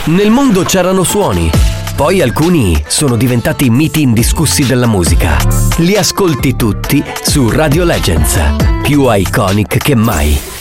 Nel mondo c'erano suoni, poi alcuni sono diventati miti indiscussi della musica. Li ascolti tutti su Radio Legends, più iconic che mai.